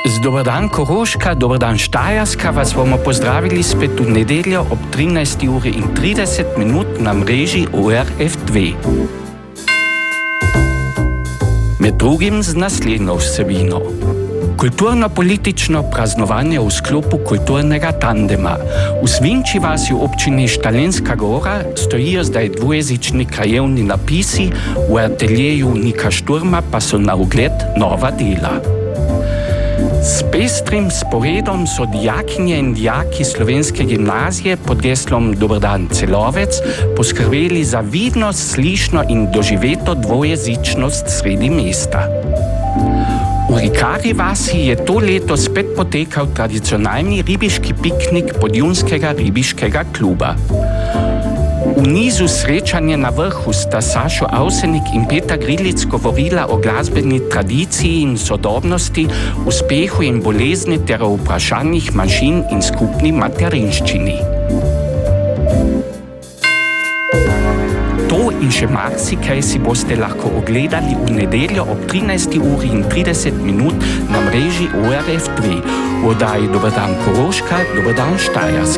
Dober dan Koroška, dober dan Štajerska, vas bomo pozdravili spet v nedeljo ob 13:30 na mreži ORF2. Med drugim z naslednjo vsebino. Kulturno-politično praznovanje v sklopu kulturnega tandema. V Svinči vasi v občini Štalenska Gora stojijo zdaj dvojezični krajevni napisi, v ateljeju Nika Šturma pa so na ogled nova dela. S pestrim sporedom so dijakinje in dijaki Slovenske gimnazije pod geslom Dober dan Celovec poskrbeli za vidno, slišno in doživeto dvojezičnost sredi mesta. V Rikari vasi je to leto spet potekal tradicionalni ribiški piknik Podjunskega ribiškega kluba. V nizu srečanje na vrhu sta Sašo Avsenik in Petra Grilic govorila o glasbeni tradiciji in sodobnosti, uspehu in bolezni ter o vprašanjih manjšin in skupni materinščini. To in še marsikaj si boste lahko ogledali v nedeljo ob 13:30 na mreži ORF2. V oddaji Dober dan Koroška, dober dan Štajerska.